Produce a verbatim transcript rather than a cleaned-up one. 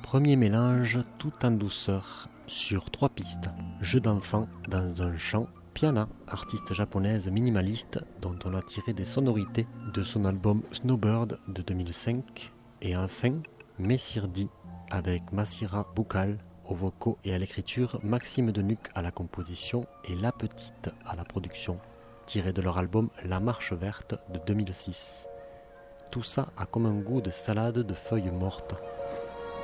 Premier mélange tout en douceur sur trois pistes. Jeu d'enfant dans un champ. Piana, artiste japonaise minimaliste dont on a tiré des sonorités de son album Snowbird de deux mille cinq. Et enfin, Messirdi avec Massira Boukal aux vocaux et à l'écriture, Maxime Denuc à la composition et La Petite à la production, tiré de leur album La Marche Verte de deux mille six. Tout ça a comme un goût de salade de feuilles mortes.